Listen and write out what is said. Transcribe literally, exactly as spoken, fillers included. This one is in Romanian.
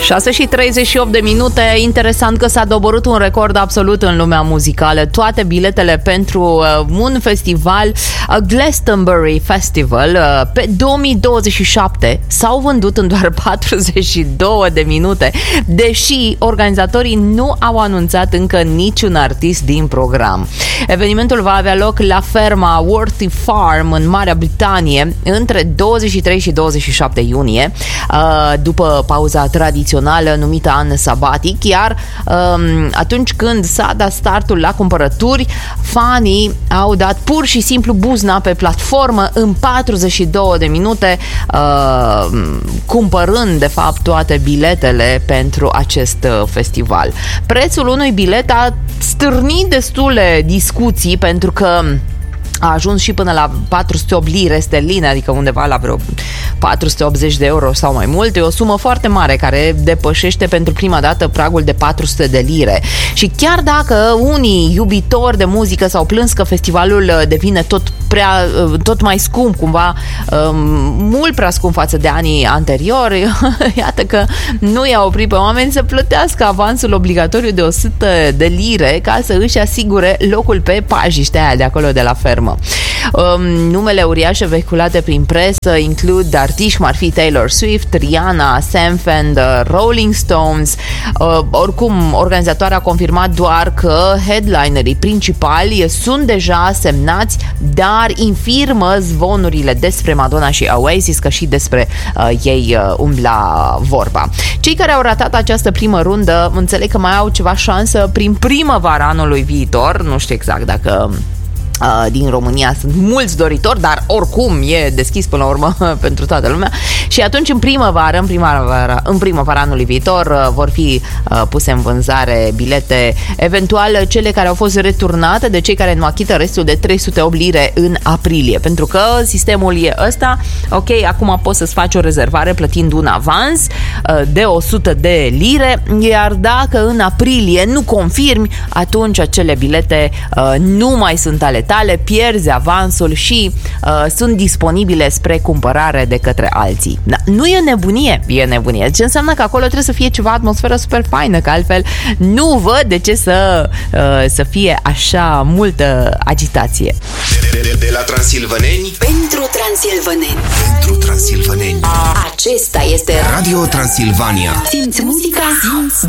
șase și treizeci și opt de minute. Interesant că s-a doborât un record absolut în lumea muzicală. Toate biletele pentru uh, un festival, uh, Glastonbury Festival, uh, pe două mii douăzeci și șapte s-au vândut în doar patruzeci și două de minute, deși organizatorii nu au anunțat încă niciun artist din program. Evenimentul va avea loc la ferma Worthy Farm în Marea Britanie între douăzeci și trei și douăzeci și șapte iunie, uh, după pauza tradițională numită an sabatic, iar um, atunci când s-a dat startul la cumpărături, fanii au dat pur și simplu buzna pe platformă în patruzeci și două de minute, uh, cumpărând de fapt toate biletele pentru acest uh, festival. Prețul unui bilet a stârnit destule discuții, pentru că a ajuns și până la patru sute opt lire sterline, adică undeva la vreo patru sute optzeci de euro sau mai mult. E o sumă foarte mare care depășește pentru prima dată pragul de patru sute de lire. Și chiar dacă unii iubitori de muzică s-au plâns că festivalul devine tot prea, tot mai scump, cumva mult prea scump față de anii anteriori, iată că nu i-a oprit pe oameni să plătească avansul obligatoriu de o sută de lire ca să își asigure locul pe pajiștea aia de acolo de la fermă. Um, numele uriașe vehiculate prin presă includ artiști cum ar fi Taylor Swift, Rihanna, Sam Fender, Rolling Stones. Uh, oricum, organizatoarea a confirmat doar că headlinerii principali sunt deja semnați, dar infirmă zvonurile despre Madonna și Oasis, că și despre uh, ei uh, umbla vorba. Cei care au ratat această primă rundă înțeleg că mai au ceva șansă prin primăvara anului viitor. Nu știu exact dacă din România sunt mulți doritori, dar oricum e deschis până la urmă pentru toată lumea. Și atunci în primăvară, în primăvara, în primăvara anului viitor vor fi puse în vânzare bilete, eventual cele care au fost returnate de cei care nu achită restul de trei sute opt lire în aprilie, pentru că sistemul e ăsta. Ok, acum poți să-ți faci o rezervare plătind un avans de o sută de lire, iar dacă în aprilie nu confirmi, atunci acele bilete nu mai sunt ale tale, pierzi avansul și uh, sunt disponibile spre cumpărare de către alții. Da, nu e nebunie, e nebunie. Ce înseamnă că acolo trebuie să fie ceva atmosferă super faină, că altfel nu văd de ce să, uh, să fie așa multă agitație. De, de, de, de la Transilvaneni pentru transilvaneni. Pentru transilvaneni. Acesta este Radio Transilvania. Simți muzica, simți